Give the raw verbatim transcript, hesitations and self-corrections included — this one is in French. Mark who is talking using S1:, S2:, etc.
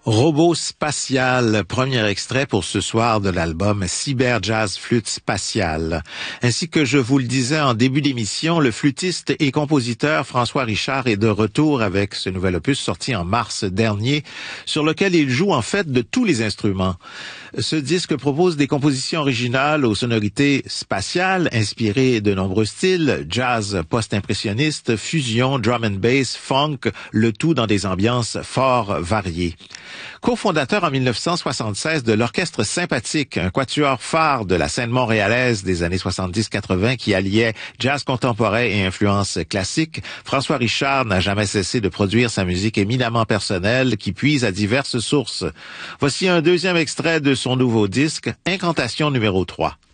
S1: Robot spatial, premier extrait pour ce soir de l'album Cyber Jazz Flûte Spatiale. Ainsi que je vous le disais en début d'émission, le flûtiste et compositeur François Richard est de retour avec ce nouvel opus sorti en mars dernier, sur lequel il joue en fait de tous les instruments. Ce disque propose des compositions originales aux sonorités spatiales, inspirées de nombreux styles, jazz post-impressionniste, fusion, drum and bass, funk, le tout dans des ambiances fort variées. Co-fondateur en mille neuf cent soixante-seize de l'Orchestre Sympathique, un quatuor phare de la scène montréalaise des années soixante-dix quatre-vingt qui alliait jazz contemporain et influence classique, François Richard n'a jamais cessé de produire sa musique éminemment personnelle qui puise à diverses sources. Voici un deuxième extrait de son nouveau disque, Incantation numéro trois.